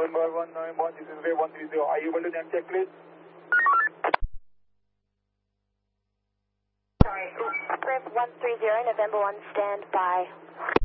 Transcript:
November 1, this is wave 130. Are you able to then check, please? Sorry, wave 130, November 1, stand by.